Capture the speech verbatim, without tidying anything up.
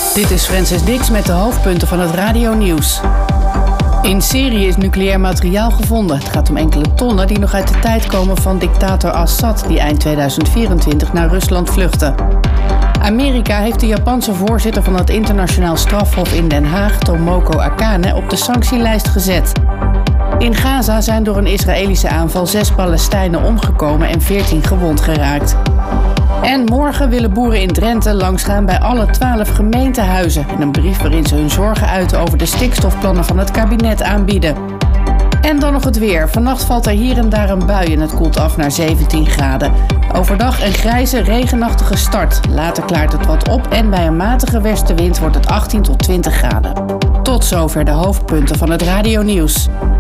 Dit is Francis Dix met de hoofdpunten van het radionieuws. In Syrië is nucleair materiaal gevonden. Het gaat om enkele tonnen die nog uit de tijd komen van dictator Assad, die eind tweeduizend vierentwintig naar Rusland vluchtte. Amerika heeft de Japanse voorzitter van het internationaal strafhof in Den Haag, Tomoko Akane, op de sanctielijst gezet. In Gaza zijn door een Israëlische aanval zes Palestijnen omgekomen en veertien gewond geraakt. En morgen willen boeren in Drenthe langsgaan bij alle twaalf gemeentehuizen in een brief waarin ze hun zorgen uiten over de stikstofplannen van het kabinet aanbieden. En dan nog het weer. Vannacht valt er hier en daar een bui en het koelt af naar zeventien graden. Overdag een grijze, regenachtige start. Later klaart het wat op en bij een matige westenwind wordt het achttien tot twintig graden. Tot zover de hoofdpunten van het radionieuws.